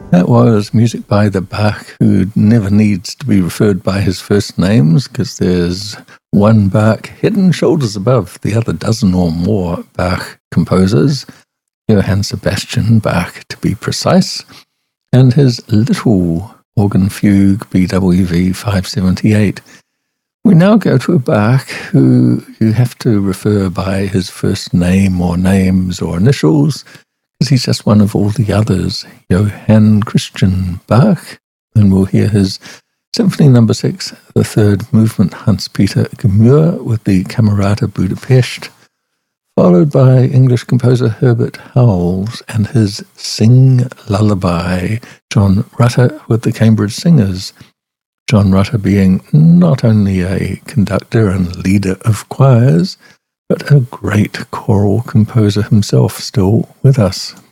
That was music by the Bach who never needs to be referred by his first names because there's one Bach head and shoulders above the other dozen or more Bach composers, Johann Sebastian Bach to be precise, and his little organ fugue BWV 578. We now go to a Bach who you have to refer by his first name or names or initials, because he's just one of all the others, Johann Christian Bach. And we'll hear his Symphony No. 6, the third movement, Hans-Peter Gemur with the Camerata Budapest, followed by English composer Herbert Howells and his Sing Lullaby, John Rutter with the Cambridge Singers. John Rutter being not only a conductor and leader of choirs, but a great choral composer himself, still with us.